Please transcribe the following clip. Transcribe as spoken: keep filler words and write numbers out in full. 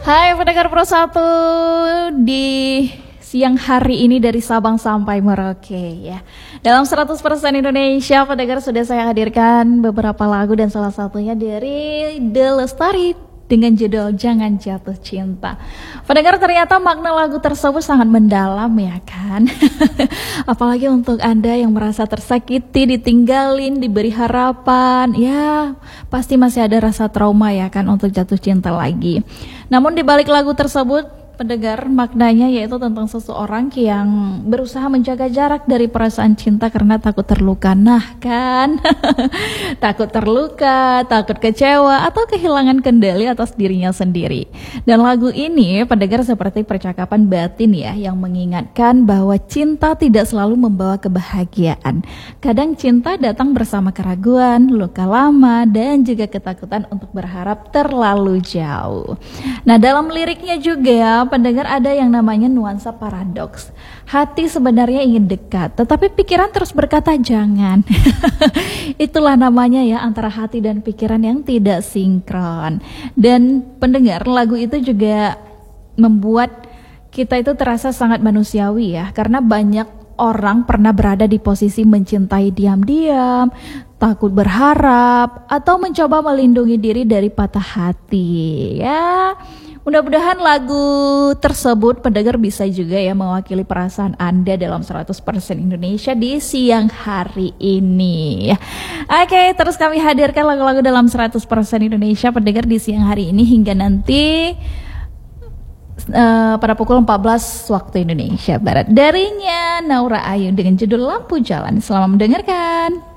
Hai pendengar Pro satu di siang hari ini dari Sabang sampai Merauke ya. Dalam seratus persen Indonesia, pendengar sudah saya hadirkan beberapa lagu dan salah satunya dari The Lestari dengan judul Jangan Jatuh Cinta. Pendengar, ternyata makna lagu tersebut sangat mendalam ya kan. Apalagi untuk Anda yang merasa tersakiti, ditinggalin, diberi harapan, ya pasti masih ada rasa trauma ya kan untuk jatuh cinta lagi. Namun di balik lagu tersebut, pendengar, maknanya yaitu tentang seseorang yang berusaha menjaga jarak dari perasaan cinta karena takut terluka. Nah kan, takut terluka, takut kecewa, atau kehilangan kendali atas dirinya sendiri. Dan lagu ini, pendengar, seperti percakapan batin ya, yang mengingatkan bahwa cinta tidak selalu membawa kebahagiaan. Kadang cinta datang bersama keraguan, luka lama, dan juga ketakutan untuk berharap terlalu jauh. Nah, dalam liriknya juga, pendengar, ada yang namanya nuansa paradoks. Hati sebenarnya ingin dekat, tetapi pikiran terus berkata jangan. Itulah namanya ya, antara hati dan pikiran yang tidak sinkron. Dan pendengar, lagu itu juga membuat kita itu terasa sangat manusiawi ya, karena banyak orang pernah berada di posisi mencintai diam-diam, takut berharap, atau mencoba melindungi diri dari patah hati ya. Mudah-mudahan lagu tersebut, pendengar, bisa juga ya mewakili perasaan Anda dalam seratus persen Indonesia di siang hari ini. Oke, terus kami hadirkan lagu-lagu dalam seratus persen Indonesia, pendengar, di siang hari ini hingga nanti uh, pada pukul empat belas waktu Indonesia Barat. Darinya Naura Ayu dengan judul Lampu Jalan. Selamat mendengarkan.